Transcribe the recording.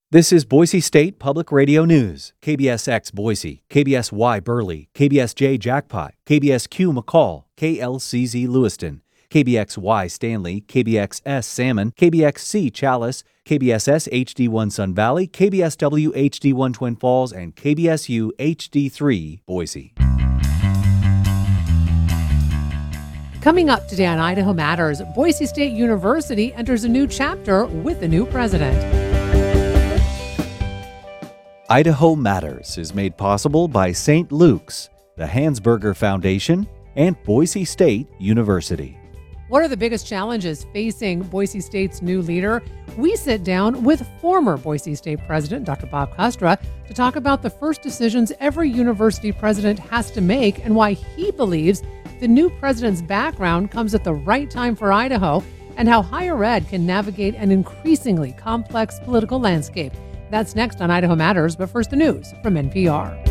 This is Boise State Public Radio News. KBSX Boise, KBSY Burley, KBSJ Jackpot, KBSQ McCall, KLCZ Lewiston, KBXY Stanley, KBXS Salmon, KBXC Chalice, KBSS HD1 Sun Valley, KBSW HD1 Twin Falls, and KBSU HD3 Boise. Coming up today on Idaho Matters, Boise State University enters a new chapter with a new president. Idaho Matters is made possible by St. Luke's, the Hansberger Foundation, and Boise State University. What are the biggest challenges facing Boise State's new leader? We sit down with former Boise State President Dr. Bob Kustra to talk about the first decisions every university president has to make and why he believes the new president's background comes at the right time for Idaho, and how higher ed can navigate an increasingly complex political landscape. That's next on Idaho Matters, but first the news from NPR.